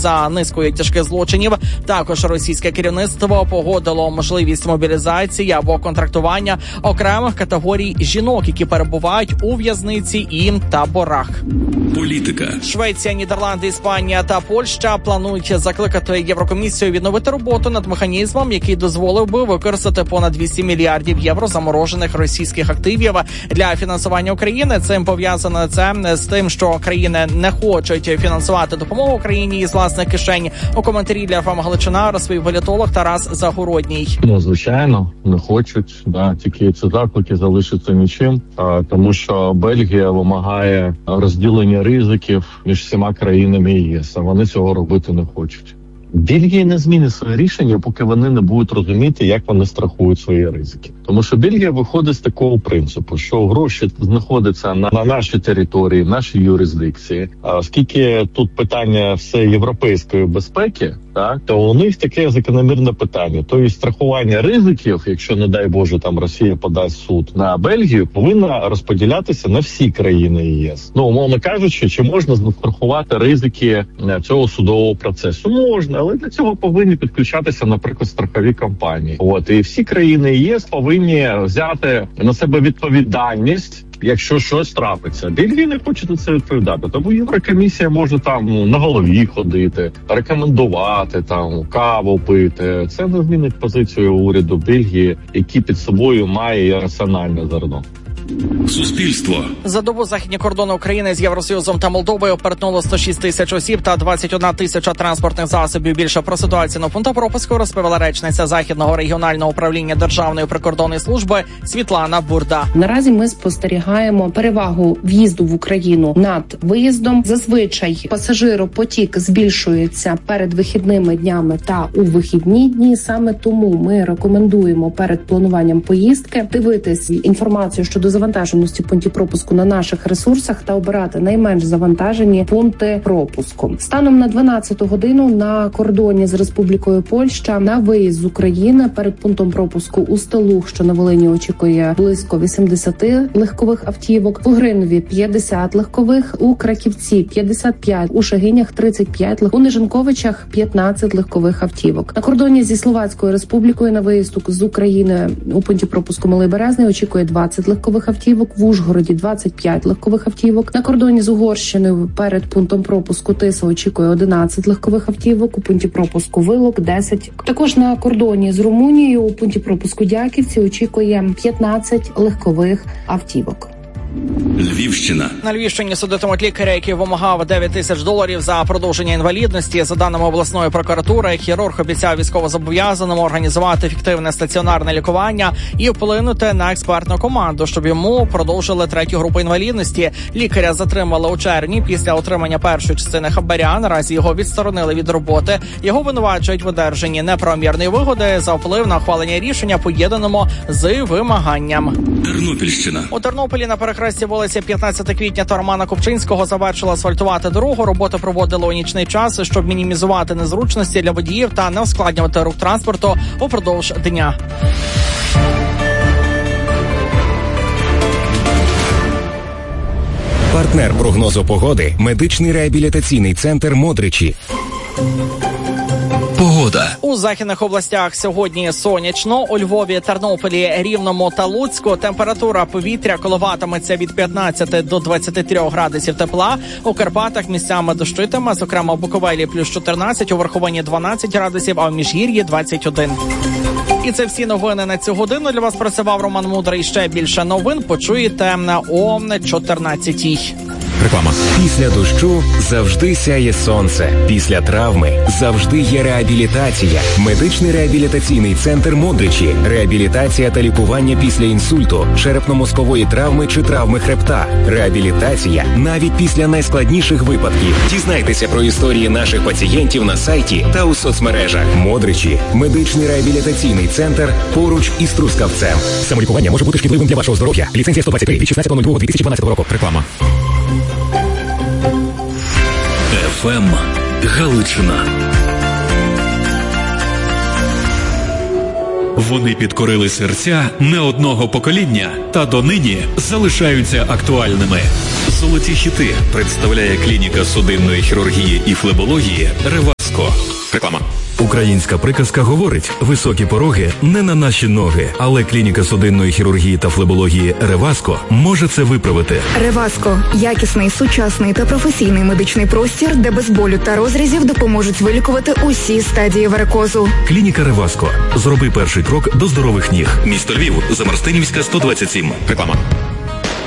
за низкою тяжких злочинів. Також російське керівництво погодило можливість мобілізації або контрактування окремих категорій жінок, які перебувають у в'язниці і таборах. Політика. Швеція, Нідерланди, Іспанія та Польща планують закликати Єврокомісію відновити роботу над механізмом, який дозволив би використати понад 200 мільярдів євро заморожених російських активів для фінансування України. Цим пов'язано це з тим, що країни не хочуть фінансувати допомогу Україні із власних кишень. У коментарі для ФМ Галичина розповів політолог Тарас Загородній. Звичайно, не хочуть. Тільки ці заклики залишаться нічим, тому що Бельгія вимагає розділення ризиків між всіма країнами ЄС, а вони цього робити не хочуть. Бельгія не змінить своє рішення, поки вони не будуть розуміти, як вони страхують свої ризики. Тому що Бельгія виходить з такого принципу, що гроші знаходяться на нашій території, в нашій юрисдикції. А оскільки тут питання все європейської безпеки, то у них таке закономірне питання. Тобто страхування ризиків, якщо, не дай Боже, там Росія подасть суд на Бельгію, повинна розподілятися на всі країни ЄС. Умовно кажучи, чи можна застрахувати ризики цього судового процесу? Можна, але для цього повинні підключатися, наприклад, страхові компанії. І всі країни ЄС повинні взяти на себе відповідальність, якщо щось трапиться. Бельгія не хоче на це відповідати. Тому Єврокомісія може там на голові ходити, рекомендувати, там каву пити. Це не змінить позицію уряду Бельгії, який під собою має раціональне зерно. Суспільство. За добу західні кордони України з Євросоюзом та Молдовою перетнуло 106 тисяч осіб та 21 тисяча транспортних засобів. Більше про ситуацію на пункту пропуску розповіла речниця Західного регіонального управління Державної прикордонної служби Світлана Бурда. Наразі ми спостерігаємо перевагу в'їзду в Україну над виїздом. Зазвичай пасажиропотік збільшується перед вихідними днями та у вихідні дні. Саме тому ми рекомендуємо перед плануванням поїздки дивитись інформацію щодо завантаженості пунктів пропуску на наших ресурсах та обирати найменш завантажені пункти пропуску. Станом на 12 годину на кордоні з Республікою Польща на виїзд з України перед пунктом пропуску у Столух, що на Волині, очікує близько 80 легкових автівок, у Гринові 50 легкових, у Краківці 55, у Шагинях 35, у Нежинковичах 15 легкових автівок. На кордоні зі Словацькою Республікою на виїзд з України у пункті пропуску Малий Березний очікує 20 легкових автівок, в Ужгороді 25 легкових автівок. На кордоні з Угорщиною перед пунктом пропуску Тиса очікує 11 легкових автівок, у пункті пропуску Вилок 10. Також на кордоні з Румунією у пункті пропуску Дяківці очікує 15 легкових автівок. Львівщина. На Львівщині судитимуть лікаря, який вимагав $9 тисяч за продовження інвалідності. За даними обласної прокуратури, хірург обіцяв військовозобов'язаному організувати ефективне стаціонарне лікування і вплинути на експертну команду, щоб йому продовжили 3-ю групу інвалідності. Лікаря затримали у червні після отримання першої частини хабаря. Наразі його відсторонили від роботи. Його винувачують в одержанні неправомірної вигоди за вплив на ухвалення рішення, поєднаному з вимаганням. Тернопільщина. У Тернополі на перехресті вулиці 15 квітня та Романа Купчинського завершили асфальтувати дорогу. Роботи проводили у нічний час, щоб мінімізувати незручності для водіїв та не ускладнювати рух транспорту упродовж дня. Партнер прогнозу погоди – медичний реабілітаційний центр «Модричі». Погода. У західних областях сьогодні сонячно. У Львові, Тернополі, Рівному та Луцьку температура повітря коливатиметься від 15 до 23 градусів тепла. У Карпатах місцями дощитиме, зокрема у Буковелі плюс 14, у Верховині 12 градусів, а в Міжгір'ї 21. І це всі новини на цю годину. Для вас працював Роман Мудрий. Ще більше новин почуєте о 14-й. Реклама. Після дощу завжди сяє сонце. Після травми завжди є реабілітація. Медичний реабілітаційний центр «Модричі». Реабілітація та лікування після інсульту, черепно-мозкової травми чи травми хребта. Реабілітація навіть після найскладніших випадків. Дізнайтеся про історії наших пацієнтів на сайті та у соцмережах. «Модричі» – медичний реабілітаційний центр поруч із Трускавцем. Самолікування може бути шкідливим для вашого здоров'я. Ліцензія 123 від 16.02.2012 року. Реклама. ФМ Галичина. Вони підкорили серця не одного покоління та донині залишаються актуальними. Золоті хіти представляє клініка судинної хірургії і флебології «Ревас». Реклама. Українська приказка говорить: високі пороги не на наші ноги. Але клініка судинної хірургії та флебології «Реваско» може це виправити. «Реваско» – якісний, сучасний та професійний медичний простір, де без болю та розрізів допоможуть вилікувати усі стадії варикозу. Клініка «Реваско». Зроби перший крок до здорових ніг. Місто Львів, Замарстинівська, 127. Реклама.